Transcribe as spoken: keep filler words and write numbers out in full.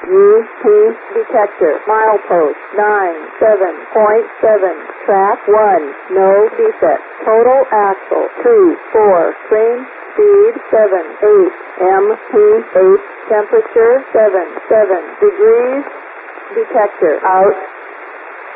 U P detector. Milepost nine seven point seven. Track one. No defect. Total axle two four. Train speed seven eight. M P eight. Temperature seven seven degrees. Detector out.